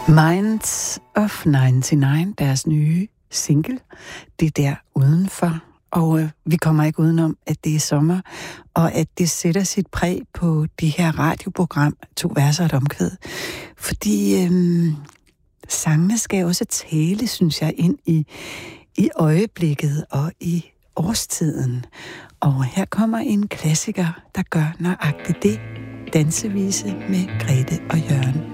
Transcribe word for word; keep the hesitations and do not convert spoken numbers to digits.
Minds of nioghalvfems, deres nye single, det er der udenfor. Og øh, vi kommer ikke udenom, at det er sommer, og at det sætter sit præg på de her radioprogram, to verser og et omkvæd. Fordi øh, sangene skal også tale, synes jeg, ind i, i øjeblikket og i årstiden. Og her kommer en klassiker, der gør nøjagtigt det. Dansevise med Grete og Jørgen.